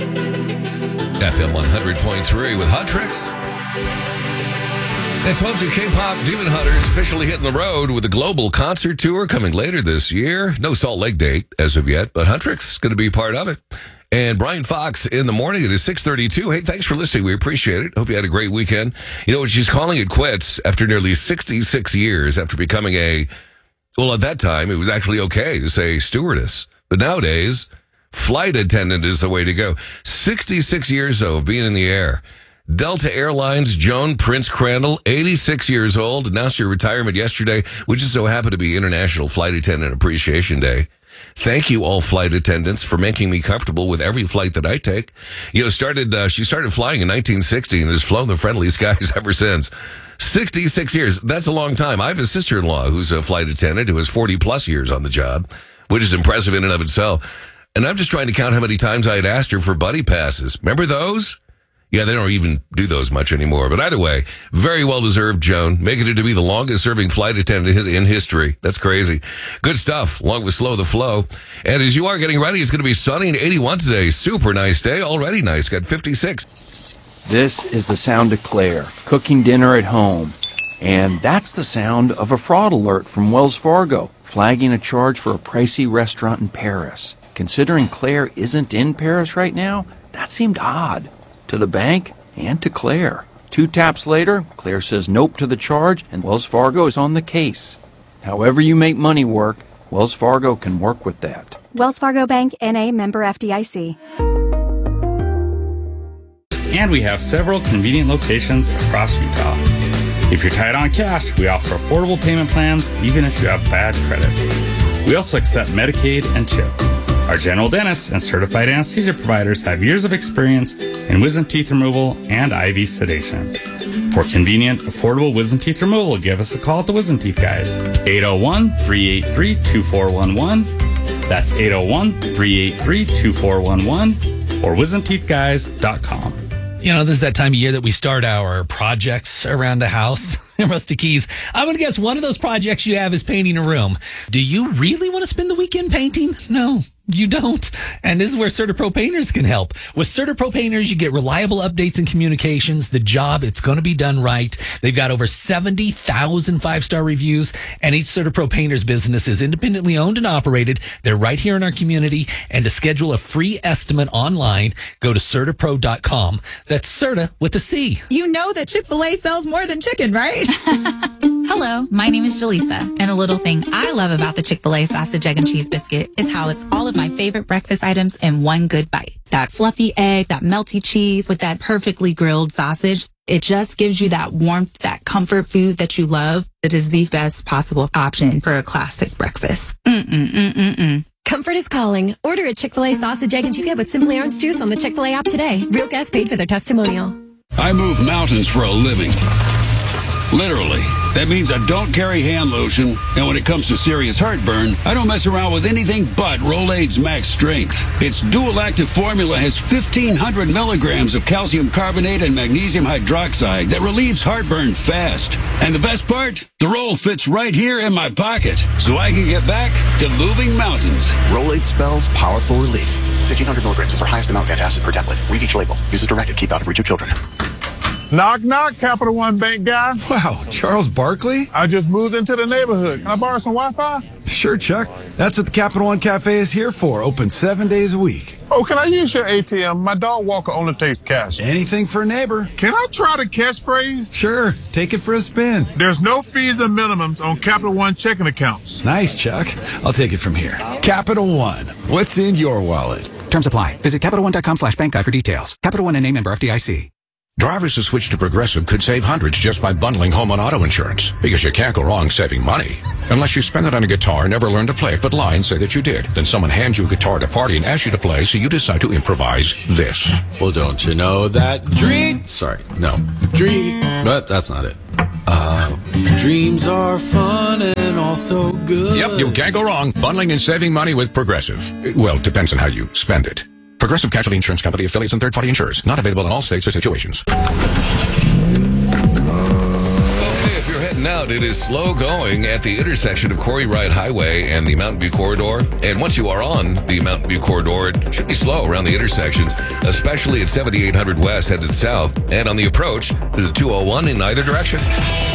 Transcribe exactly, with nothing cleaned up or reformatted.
F M one hundred point three with Hot Tricks. And folks, K-pop Demon Hunters officially hitting the road with a global concert tour coming later this year. No Salt Lake date as of yet, but Huntrix is going to be part of it. And Brian Fox in the morning. It is six thirty-two. Hey, thanks for listening. We appreciate it. Hope you had a great weekend. You know what? She's calling it quits after nearly sixty-six years after becoming a, well, at that time, it was actually okay to say stewardess. But nowadays, flight attendant is the way to go. sixty-six years, though, of being in the air. Delta Airlines' Joan Prince Crandall, eighty-six years old, announced her retirement yesterday, which just so happened to be International Flight Attendant Appreciation Day. Thank you, all flight attendants, for making me comfortable with every flight that I take. You know, started uh, she started flying in nineteen sixty and has flown the friendly skies ever since. sixty-six years. That's a long time. I have a sister-in-law who's a flight attendant who has forty-plus years on the job, which is impressive in and of itself. And I'm just trying to count how many times I had asked her for buddy passes. Remember those? Yeah, they don't even do those much anymore. But either way, very well-deserved, Joan, making it to be the longest-serving flight attendant in history. That's crazy. Good stuff, along with Slow the Flow. And as you are getting ready, it's going to be sunny and eighty-one today. Super nice day. Already nice. Got fifty-six. This is the sound of Claire, cooking dinner at home. And that's the sound of a fraud alert from Wells Fargo, flagging a charge for a pricey restaurant in Paris. Considering Claire isn't in Paris right now, that seemed odd. To the bank and to Claire. Two taps later, Claire says nope to the charge, and Wells Fargo is on the case. However you make money work, Wells Fargo can work with that. Wells Fargo Bank, N A, member F D I C. And we have several convenient locations across Utah. If you're tight on cash, we offer affordable payment plans, even if you have bad credit. We also accept Medicaid and CHIP. Our general dentists and certified anesthesia providers have years of experience in wisdom teeth removal and I V sedation. For convenient, affordable wisdom teeth removal, give us a call at the Wisdom Teeth Guys. eight oh one, three eight three, two four one one. That's eight oh one, three eight three, two four one one or wisdom teeth guys dot com. You know, this is that time of year that we start our projects around the house. Rusty Keys, I'm going to guess one of those projects you have is painting a room. Do you really want to spend the weekend painting? No, you don't. And this is where CertaPro Painters can help. With CertaPro Painters, you get reliable updates and communications. The job, it's going to be done right. They've got over seventy thousand five-star reviews, and each CertaPro Painters business is independently owned and operated. They're right here in our community. And to schedule a free estimate online, go to Certa Pro dot com. That's Certa with a C. You know that Chick-fil-A sells more than chicken, right? Hello, my name is Jaleesa, and a little thing I love about the Chick-fil-A sausage, egg, and cheese biscuit is how it's all of my favorite breakfast items in one good bite. That fluffy egg, that melty cheese with that perfectly grilled sausage. It just gives you that warmth, that comfort food that you love. It is the best possible option for a classic breakfast. Mm-mm-mm-mm-mm. Comfort is calling. Order a Chick-fil-A sausage, egg, and cheese with Simply Orange Juice on the Chick-fil-A app today. Real guests paid for their testimonial. I move mountains for a living. Literally. That means I don't carry hand lotion, and when it comes to serious heartburn, I don't mess around with anything but Rolaids Max Strength. Its dual-active formula has fifteen hundred milligrams of calcium carbonate and magnesium hydroxide that relieves heartburn fast. And the best part? The roll fits right here in my pocket, so I can get back to moving mountains. Rolaids spells powerful relief. fifteen hundred milligrams is our highest amount of antacid per tablet. Read each label. Use as directed. Keep out of reach of children. Knock, knock, Capital One Bank guy. Wow, Charles Barkley? I just moved into the neighborhood. Can I borrow some Wi-Fi? Sure, Chuck. That's what the Capital One Cafe is here for. Open seven days a week. Oh, can I use your A T M? My dog Walker only takes cash. Anything for a neighbor. Can I try the catchphrase? Sure. Take it for a spin. There's no fees and minimums on Capital One checking accounts. Nice, Chuck. I'll take it from here. Capital One. What's in your wallet? Terms apply. Visit Capital One dot com slash bank guide for details. Capital One N A member F D I C. Drivers who switch to Progressive could save hundreds just by bundling home and auto insurance, because you can't go wrong saving money. Unless you spend it on a guitar, never learn to play it, but lie and say that you did. Then someone hands you a guitar at a party and asks you to play, so you decide to improvise this. Well, don't you know that dream... Sorry, no. Dream... But that's not it. Uh, dreams are fun and also good. Yep, you can't go wrong bundling and saving money with Progressive. Well, it depends on how you spend it. Progressive Casualty Insurance Company, affiliates, and third-party insurers. Not available in all states or situations. Okay, if you're heading starting out, it is slow going at the intersection of Corey Wright Highway and the Mountain View Corridor. And once you are on the Mountain View Corridor, it should be slow around the intersections, especially at seventy-eight hundred West headed south and on the approach to the two oh one in either direction.